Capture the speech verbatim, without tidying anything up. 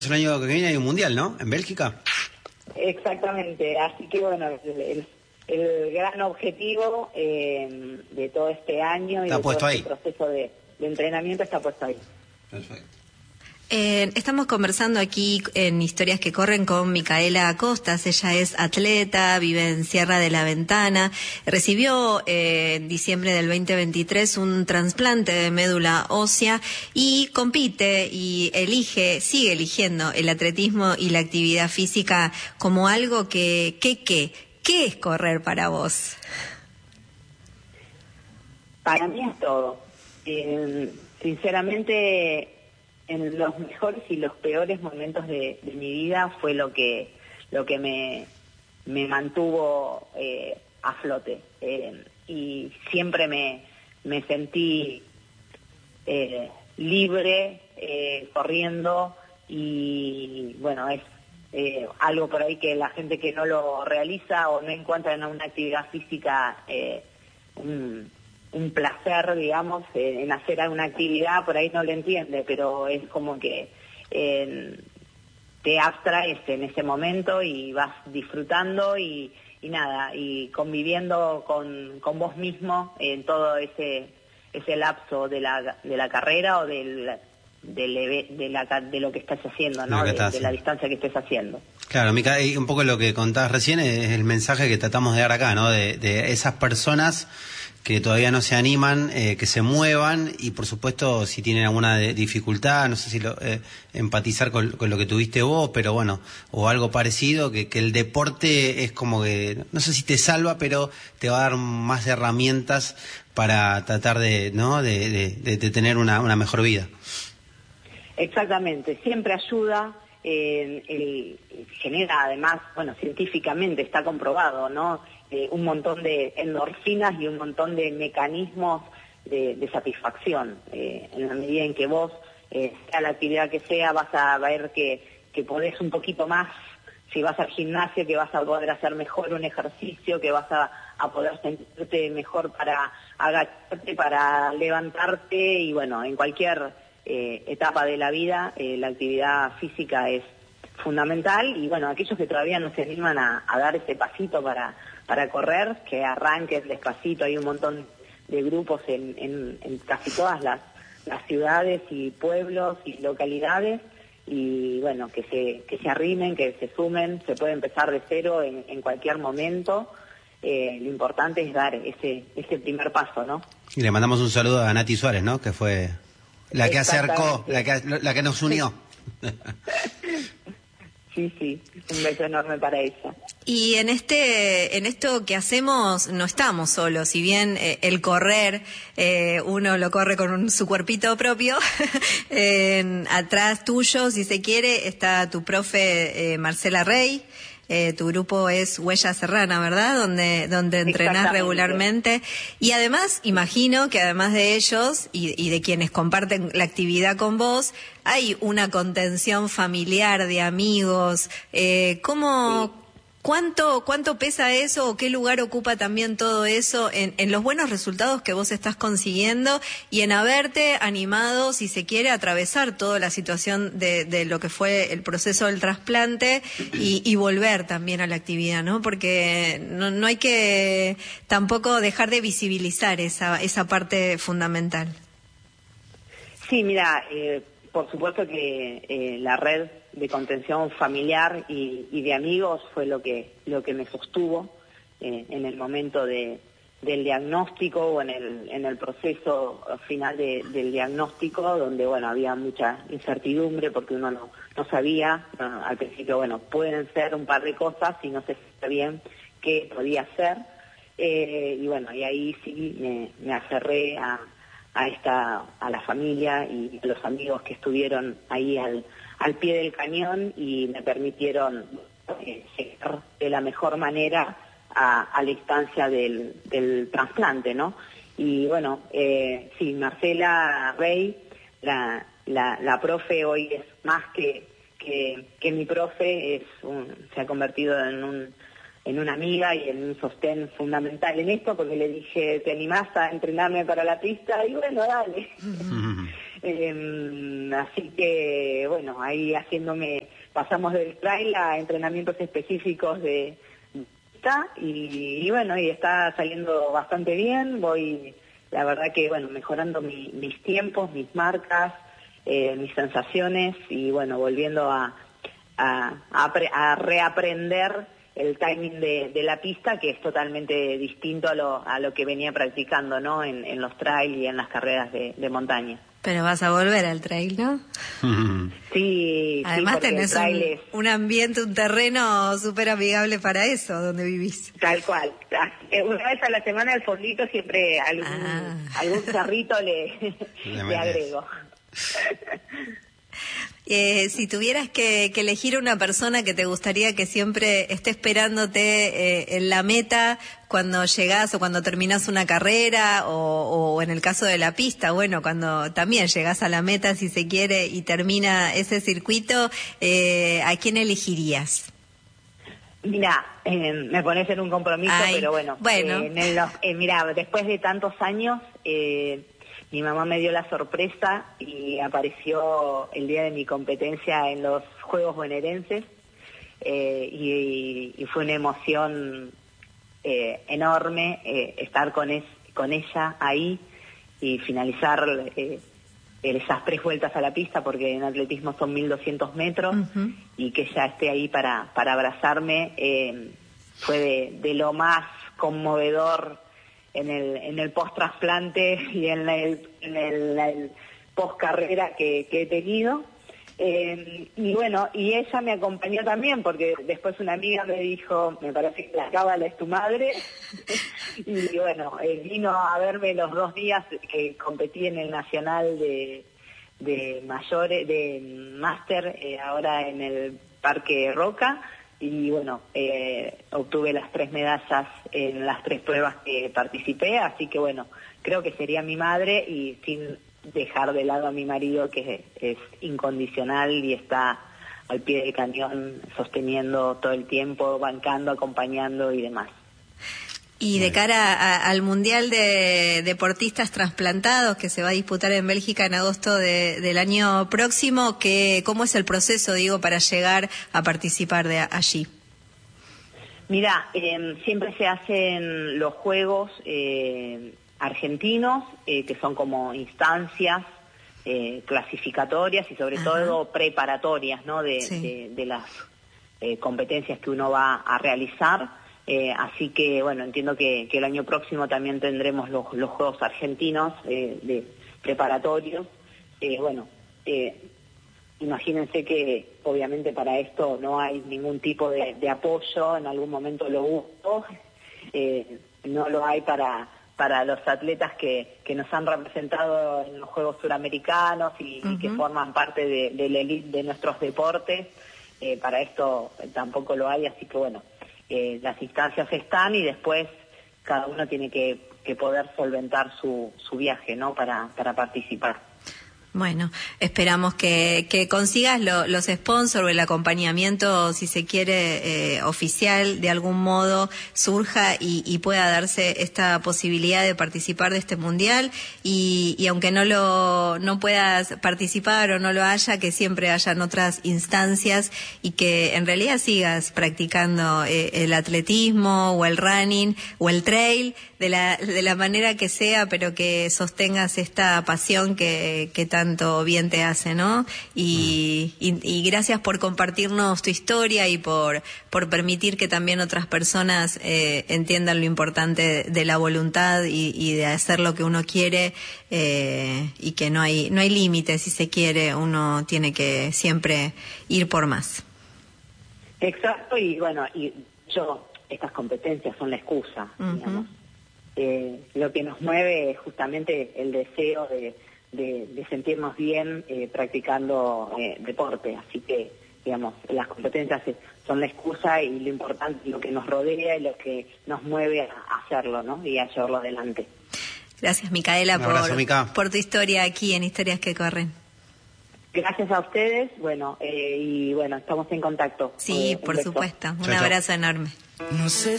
El año que viene hay un mundial, ¿no? En Bélgica. Exactamente, así que bueno, el, el, el gran objetivo eh, de todo este año y está de puesto todo ahí. este proceso de, de entrenamiento está puesto ahí. Perfecto. Eh, estamos conversando aquí en Historias que Corren con Micaela Acostas. Ella es atleta, vive en Sierra de la Ventana. Recibió eh, en diciembre del veinte veintitrés un trasplante de médula ósea y compite y elige, sigue eligiendo el atletismo y la actividad física como algo que, que, que, ¿qué es correr para vos? Para mí es todo. Eh, sinceramente, en los mejores y los peores momentos de, de mi vida fue lo que lo que me, me mantuvo eh, a flote. Eh, y siempre me, me sentí eh, libre, eh, corriendo, y bueno, es eh, algo por ahí que la gente que no lo realiza o no encuentra en una actividad física eh, un, un placer, digamos, eh, en hacer alguna actividad, por ahí no lo entiende, pero es como que eh, te abstraes en ese momento y vas disfrutando y, y nada, y conviviendo con, con vos mismo en todo ese ese lapso de la de la carrera o del, del de, la, de lo que estás haciendo, ¿no? De, de la distancia que estés haciendo. Claro, Mica, y un poco lo que contabas recién es el mensaje que tratamos de dar acá, ¿no? De, de esas personas que todavía no se animan, eh, que se muevan, y por supuesto si tienen alguna de, dificultad, no sé si lo, eh, empatizar con, con lo que tuviste vos, pero bueno, o algo parecido, que, que el deporte es como que, no sé si te salva, pero te va a dar más herramientas para tratar de, ¿no? de, de, de tener una, una mejor vida. Exactamente, siempre ayuda. Eh, el, genera además, bueno, científicamente está comprobado, ¿no? Eh, un montón de endorfinas y un montón de mecanismos de, de satisfacción. Eh, en la medida en que vos, eh, sea la actividad que sea, vas a ver que, que podés un poquito más. Si vas al gimnasio, que vas a poder hacer mejor un ejercicio, que vas a, a poder sentirte mejor para agacharte, para levantarte, y bueno, en cualquier Eh, etapa de la vida, eh, la actividad física es fundamental. Y bueno, aquellos que todavía no se animan a, a dar ese pasito para, para correr, que arranquen despacito. Hay un montón de grupos en, en, en casi todas las, las ciudades y pueblos y localidades, y bueno, que se, que se arrimen, que se sumen. Se puede empezar de cero en, en cualquier momento. Eh, lo importante es dar ese, ese primer paso, ¿no? Y le mandamos un saludo a Nati Suárez, ¿no? Que fue la que acercó, la que, la que nos unió. Sí, sí, un beso enorme para ella. Y en este, en esto que hacemos no estamos solos. Si bien eh, el correr, eh, uno lo corre con un, su cuerpito propio, eh, atrás tuyo, si se quiere, está tu profe eh, Marcela Rey. Eh, tu grupo es Huella Serrana, ¿verdad? Donde, donde entrenás regularmente. Y además, imagino que además de ellos y, y de quienes comparten la actividad con vos, hay una contención familiar de amigos. Eh, ¿Cómo, sí. cuánto, cuánto pesa eso o qué lugar ocupa también todo eso en, en los buenos resultados que vos estás consiguiendo y en haberte animado, si se quiere, a atravesar toda la situación de, de lo que fue el proceso del trasplante y, y volver también a la actividad, ¿no? Porque no, no hay que tampoco dejar de visibilizar esa, esa parte fundamental. Sí, mira, eh, por supuesto que eh, la red de contención familiar y, y de amigos fue lo que lo que me sostuvo eh, en el momento de, del diagnóstico o en el en el proceso final de, del diagnóstico, donde bueno había mucha incertidumbre porque uno no no sabía no, al principio. Bueno, pueden ser un par de cosas y no se sabe bien qué podía ser, eh, y bueno, y ahí sí me, me aferré a a esta a la familia y a los amigos que estuvieron ahí al al pie del cañón y me permitieron eh, llegar de la mejor manera a, a la instancia del, del trasplante, ¿no? Y bueno, eh, sí, Marcela Rey, la, la, la profe hoy es más que, que, que mi profe, es un, se ha convertido en un en una amiga y en un sostén fundamental en esto, porque le dije, ¿te animás a entrenarme para la pista? Y bueno, dale. Eh, así que, bueno, ahí haciéndome, pasamos del trail a entrenamientos específicos de pista y, y bueno, y está saliendo bastante bien. Voy, la verdad que, bueno, mejorando mi, mis tiempos, mis marcas, eh, mis sensaciones y, bueno, volviendo a, a, a, a reaprender el timing de, de la pista, que es totalmente distinto a lo, a lo que venía practicando, ¿no? En, en los trails y en las carreras de, de montaña. Pero vas a volver al trail, ¿no? Sí. Además sí, tenés un, es... un ambiente, un terreno súper amigable para eso, donde vivís. Tal cual. Una vez a la semana al fondito siempre algún, ah. algún cerrito le, le, le agrego. Eh, si tuvieras que, que elegir una persona que te gustaría que siempre esté esperándote eh, en la meta cuando llegás o cuando terminás una carrera o, o en el caso de la pista, bueno, cuando también llegás a la meta si se quiere y termina ese circuito, eh, ¿a quién elegirías? Mira, eh, me pones en un compromiso, Ay, pero bueno, bueno. Eh, en los, eh, mira, después de tantos años... Eh, Mi mamá me dio la sorpresa y apareció el día de mi competencia en los Juegos Bonaerenses eh, y, y fue una emoción eh, enorme eh, estar con, es, con ella ahí y finalizar eh, esas tres vueltas a la pista, porque en atletismo son mil doscientos metros, uh-huh. y que ella esté ahí para, para abrazarme eh, fue de, de lo más conmovedor en el en el post trasplante y en el, en el, el post carrera que, que he tenido eh, y bueno, y ella me acompañó también porque después una amiga me dijo, me parece que la cábala es tu madre y bueno, eh, vino a verme los dos días que competí en el nacional de de mayores, de máster, eh, ahora en el Parque Roca. Y bueno, eh, obtuve las tres medallas en las tres pruebas que participé, así que bueno, creo que sería mi madre y sin dejar de lado a mi marido, que es, es incondicional y está al pie del cañón sosteniendo todo el tiempo, bancando, acompañando y demás. Y de cara a, al Mundial de Deportistas Trasplantados que se va a disputar en Bélgica en agosto de, del año próximo, ¿qué, ¿cómo es el proceso, digo, para llegar a participar de allí? Mira, eh, siempre se hacen los Juegos eh, argentinos, eh, que son como instancias eh, clasificatorias y sobre Ajá. todo preparatorias, ¿no? De, sí. de, de las eh, competencias que uno va a realizar. Eh, así que, bueno, entiendo que, que el año próximo también tendremos los, los Juegos Argentinos eh, de preparatorios. Eh, bueno, eh, imagínense que obviamente para esto no hay ningún tipo de, de apoyo, en algún momento lo hubo, eh, no lo hay para, para los atletas que, que nos han representado en los Juegos Suramericanos y, uh-huh. y que forman parte de, de la élite de nuestros deportes. Eh, para esto tampoco lo hay, así que bueno. Eh, las instancias están y después cada uno tiene que, que poder solventar su, su viaje, ¿no? Para, para participar. Bueno, esperamos que, que consigas lo, los sponsors o el acompañamiento, si se quiere, eh, oficial, de algún modo surja y, y pueda darse esta posibilidad de participar de este mundial y, y aunque no lo no puedas participar o no lo haya, que siempre hayan otras instancias y que en realidad sigas practicando eh, el atletismo o el running o el trail de la de la manera que sea, pero que sostengas esta pasión que, que tanto bien te hace, ¿no? Y, y, y gracias por compartirnos tu historia y por, por permitir que también otras personas eh, entiendan lo importante de la voluntad y, y de hacer lo que uno quiere eh, y que no hay, no hay límites, si se quiere, uno tiene que siempre ir por más. Exacto, y bueno, y yo, estas competencias son la excusa, uh-huh. digamos. Eh, lo que nos mueve es justamente el deseo de, de, de sentirnos bien eh, practicando eh, deporte, así que digamos las competencias son la excusa y lo importante lo que nos rodea y lo que nos mueve a hacerlo, ¿no? Y a llevarlo adelante. Gracias, Micaela, por, abrazo, Mica. por tu historia aquí en Historias que Corren. Gracias a ustedes, bueno, eh, y bueno, estamos en contacto. Sí, eh, por beso. supuesto, un chau, abrazo chau. enorme. No sé